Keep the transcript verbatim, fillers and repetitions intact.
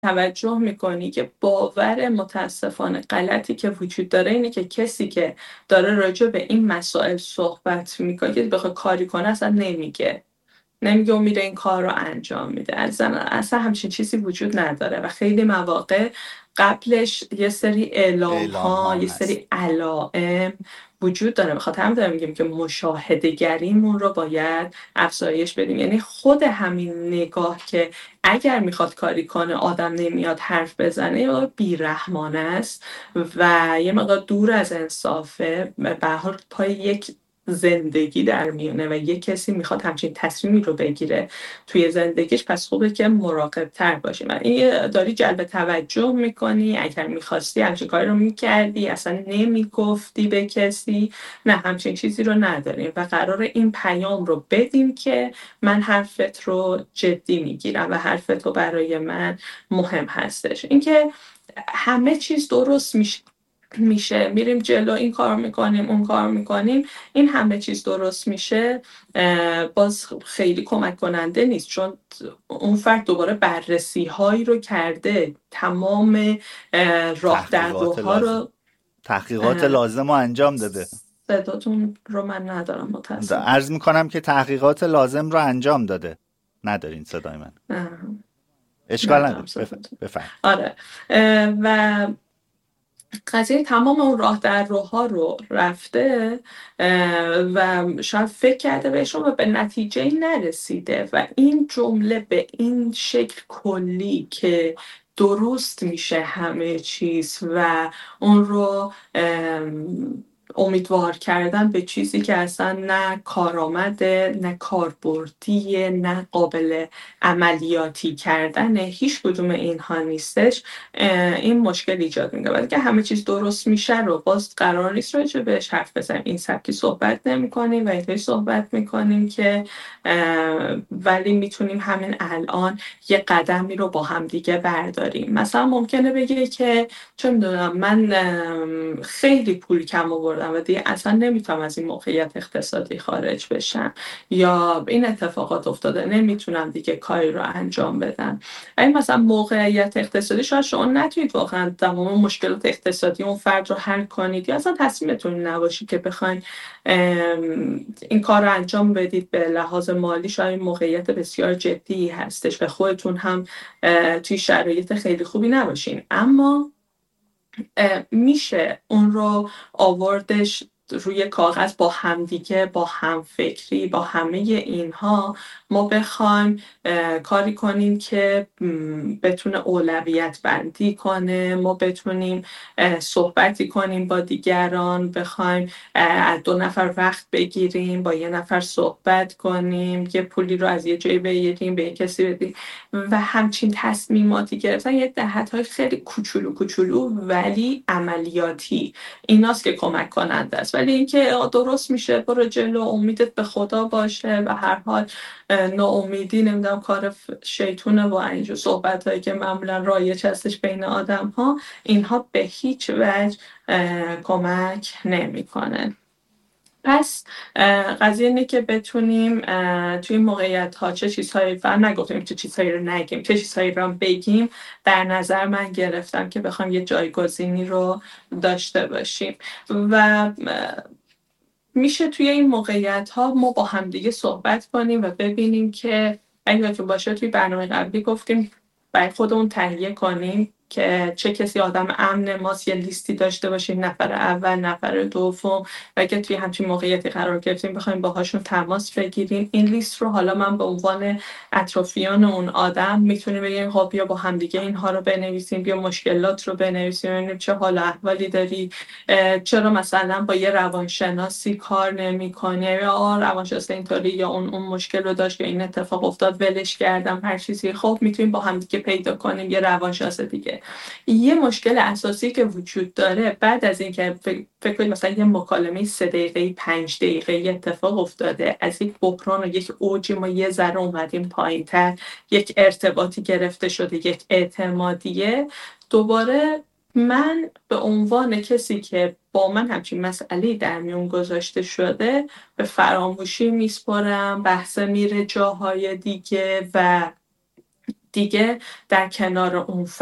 توجه میکنی که باور متاسفانه غلطی که وجود داره اینه که کسی که داره راجع به این مسائل صحبت میکنه، که بخواد کاری کنه اصلا نمیگه نمیگه و میره این کار رو انجام میده. اصلا, اصلا همچین چیزی وجود نداره و خیلی مواقع قبلش یه سری اعلام اعلام ها، ها یه هست. سری علائم وجود داره. بخاطر هم داریم میگیم که مشاهده گریمون رو باید افزایش بدیم. یعنی خود همین نگاه که اگر میخواد کاری کنه آدم نمیاد حرف بزنه، یا بیرحمانه است و یه مقدار دور از انصافه. به هر حال پای یک زندگی در میونه و یک کسی میخواد همچین تصمیمی رو بگیره توی زندگیش، پس خوبه که مراقب تر باشیم. این داری جلب توجه میکنی، اگر میخواستی همچین کاری رو میکردی، اصلا نمیگفتی به کسی. نه، همچین چیزی رو نداریم و قرار این پیام رو بدیم که من حرفت رو جدی میگیرم و حرفت رو برای من مهم هستش. اینکه همه چیز درست میشه میشه میریم جلو، این کار میکنیم اون کار میکنیم، این همه چیز درست میشه، باز خیلی کمک کننده نیست، چون اون فرد دوباره بررسی هایی رو کرده، تمام راه در تحقیقات روها لازم رو. تحقیقات لازم رو انجام داده. صداتون رو من ندارم متاسفم. عرض میکنم که تحقیقات لازم رو انجام داده. ندارین صدای من؟ اشکال ندارم نداره، صداتون. بفهم. آره. و قضیه تمام اون راه در روها رو رفته و شاید فکر کرده بهشون و به نتیجه نرسیده و این جمله به این شکل کلی که درست میشه همه چیز و اون رو امیدوار کردن به چیزی که اصلا نه کارآمده، نه کاربردیه، نه قابل عملیاتی کردن، هیچ کدوم اینها نیستش. این مشکل ایجاد میکنه. ولی که همه چیز درست میشه رو باز قرار نیست راجع بهش حرف بزنیم. این سبکی صحبت نمی‌کنیم و اینطوری صحبت میکنیم که ولی میتونیم همین الان یه قدمی رو با هم دیگه برداریم. مثلا ممکنه بگه که چه میدونم من خیلی پول کم آوردم و دیگه اصلا نمیتونم از این موقعیت اقتصادی خارج بشم، یا این اتفاقات افتاده نمیتونم دیگه کاری رو انجام بدم. این مثلا موقعیت اقتصادی شاید شما نتونید واقعا تمام مشکلات اقتصادی اون فرد رو حل کنید، یا اصلا تصمیمتون نباشید که بخواید این کار رو انجام بدید. به لحاظ مالی شاید این موقعیت بسیار جدی هستش و خودتون هم توی شرایط خیلی خوبی نباشین، اما میشه اون رو آوردش روی کاغذ با همدیگه، با همفکری، با همه اینها ما بخوایم کاری کنیم که بتونه اولویت بندی کنه، ما بتونیم صحبتی کنیم با دیگران، بخوایم از دو نفر وقت بگیریم با یه نفر صحبت کنیم، یه پولی رو از یه جایی بگیریم به یه کسی بدیم و همچین تصمیماتی گرفتن یه دهت‌های خیلی کوچولو کوچولو ولی عملیاتی ایناست که کمک کننده است. ولی اینکه درست میشه برو جلو، امیدت به خدا باشه و هر حال ناامیدی نمیدونم کار شیطونه و اینجور صحبت هایی که معمولا رایج هستش بین آدم ها، اینها به هیچ وجه کمک نمیکنه. پس قضیه اینه که بتونیم توی موقعیت ها چه چیزهایی، فقط نگفتیم چه چیزهایی رو نگیم، چه چیزهایی رو بگیم، در نظر من گرفتم که بخوام یه جایگزینی رو داشته باشیم و میشه توی این موقعیت ها ما با همدیگه صحبت کنیم و ببینیم که اگه که باشه توی برنامه قبلی گفتیم برای خودمون تهیه کنیم که چه کسی آدم امن ماست، یه لیستی داشته باشیم، نفر اول، نفر دوم، و اگه توی همچین موقعیتی قرار گرفتیم بخوایم باهاشون تماس بگیریم، این لیست رو حالا من به عنوان اطرافیان اون آدم میتونیم بگیم خب بیا با همدیگه اینها رو بنویسیم، بیا مشکلات رو بنویسیم، ببینیم چه حال احوالی داری، چرا مثلا با یه روانشناسی کار نمی‌کنی، یا روانشناس اینطوری یا اون اون مشکل رو داشت یا این اتفاق افتاد ولش کردم، هر چیزی. خب میتونیم با هم دیگه پیدا کنیم یه روانشناس دیگه. یه مشکل اساسی که وجود داره بعد از اینکه فکر کنید مثلا یه مکالمه سه دقیقه‌ای پنج دقیقه‌ای اتفاق افتاده، از یک بحران و یک اوج ما یه ذره اومدیم پایین‌تر، یک ارتباطی گرفته شده، یک اعتمادیه، دوباره من به عنوان کسی که با من همچین مسئله‌ای در میون گذاشته شده به فراموشی میسپارم، بحث میره جاهای دیگه و دیگه در کنار اون